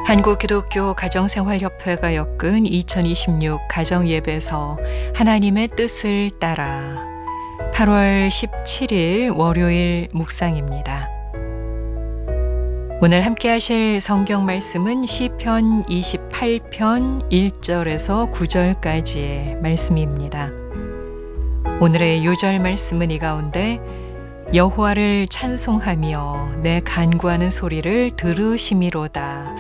한국기독교 가정생활협회가 엮은 2026 가정예배서 하나님의 뜻을 따라 8월 17일 월요일 묵상입니다. 오늘 함께 하실 성경 말씀은 시편 28편 1절에서 9절까지의 말씀입니다. 오늘의 요절 말씀은 이 가운데 여호와를 찬송하며 내 간구하는 소리를 들으심이로다